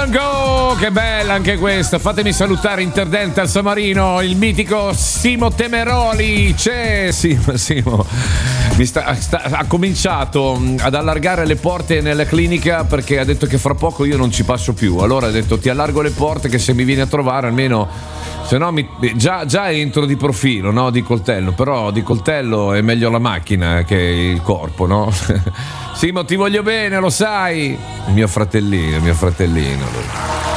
and Go, che bella anche questa. Fatemi salutare Interdental San Marino, il mitico Simo Temeroli. C'è Simo ha cominciato ad allargare le porte nella clinica perché ha detto che fra poco io non ci passo più. Allora ha detto ti allargo le porte che se mi vieni a trovare almeno, se no già entro di profilo, no? Di coltello, però di coltello è meglio la macchina che il corpo, no? Simo, ti voglio bene, lo sai. Il mio fratellino.